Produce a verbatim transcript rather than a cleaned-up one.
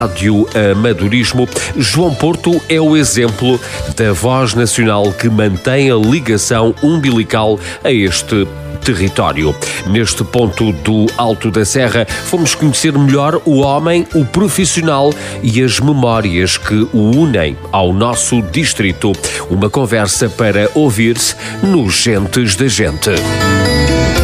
Rádio Amadorismo, João Porto é o exemplo da voz nacional que mantém a ligação umbilical a este território. Neste ponto do Alto da Serra, fomos conhecer melhor o homem, o profissional e as memórias que o unem ao nosso distrito. Uma conversa para ouvir-se no Gentes da Gente.